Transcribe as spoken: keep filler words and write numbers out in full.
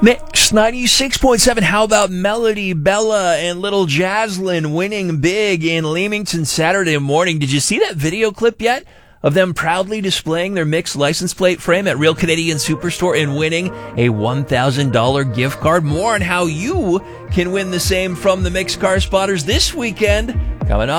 Mix ninety-six point seven. How about Melody, Bella, and little Jaslyn winning big in Leamington Saturday morning? Did you see that video clip yet of them proudly displaying their Mix license plate frame at Real Canadian Superstore and winning a one thousand dollars gift card? More on how you can win the same from the Mix Car Spotters this weekend coming up.